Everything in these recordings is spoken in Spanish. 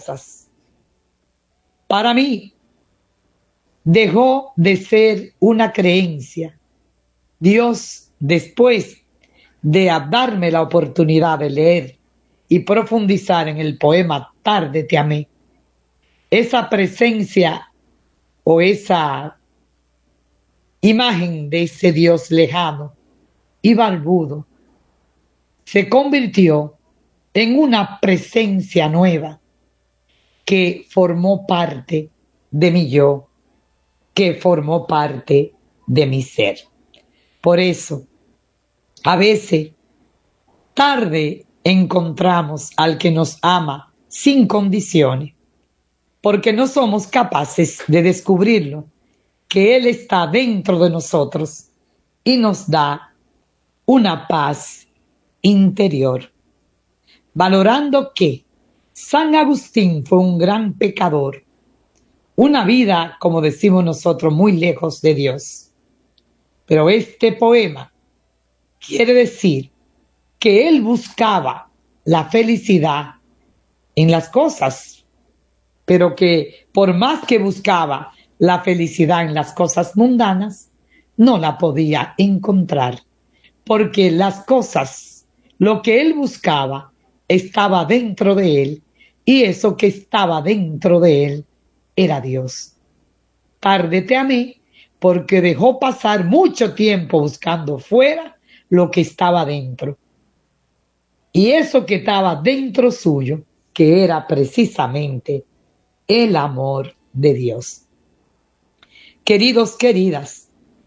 cosas. Para mí, dejó de ser una creencia. Dios, después de darme la oportunidad de leer y profundizar en el poema Tarde te amé, esa presencia o esa imagen de ese Dios lejano y barbudo se convirtió en una presencia nueva que formó parte de mi yo, que formó parte de mi ser. Por eso, a veces, tarde encontramos al que nos ama sin condiciones, porque no somos capaces de descubrirlo, que Él está dentro de nosotros y nos da una paz interior. Valorando que San Agustín fue un gran pecador, una vida, como decimos nosotros, muy lejos de Dios. Pero este poema quiere decir que él buscaba la felicidad en las cosas, pero que por más que buscaba la felicidad en las cosas mundanas, no la podía encontrar, porque las cosas, lo que él buscaba, estaba dentro de él, y eso que estaba dentro de él era Dios. Tarde te amé porque dejó pasar mucho tiempo buscando fuera lo que estaba dentro. Y eso que estaba dentro suyo, que era precisamente el amor de Dios. Queridos, queridas,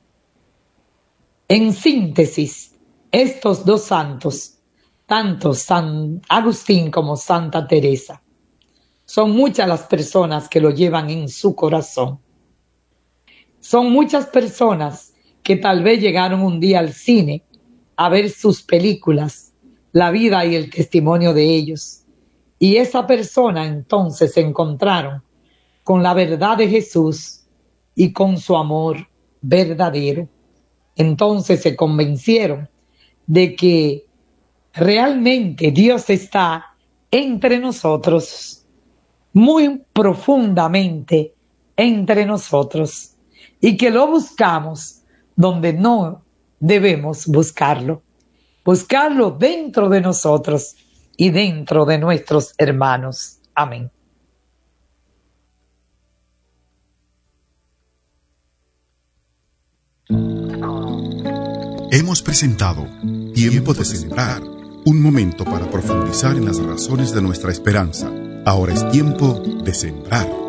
en síntesis, estos dos santos, tanto San Agustín como Santa Teresa, son muchas las personas que lo llevan en su corazón. Son muchas personas que tal vez llegaron un día al cine a ver sus películas, la vida y el testimonio de ellos. Y esa persona entonces se encontraron con la verdad de Jesús y con su amor verdadero. Entonces se convencieron de que realmente Dios está entre nosotros, muy profundamente entre nosotros, y que lo buscamos donde no debemos buscarlo. Buscarlo dentro de nosotros y dentro de nuestros hermanos. Amén. Hemos presentado Tiempo de Sembrar, un momento para profundizar en las razones de nuestra esperanza. Ahora es tiempo de sembrar.